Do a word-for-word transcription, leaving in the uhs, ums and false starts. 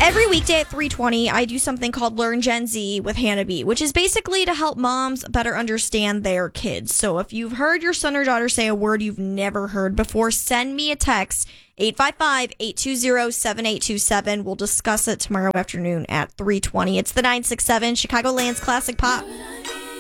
Every weekday at three twenty, I do something called Learn Gen Z with Hannah B, which is basically to help moms better understand their kids. So if you've heard your son or daughter say a word you've never heard before, send me a text, eight five five, eight two zero, seven eight two seven. We'll discuss it tomorrow afternoon at three twenty. It's the nine six seven Chicagoland's Classic Pop.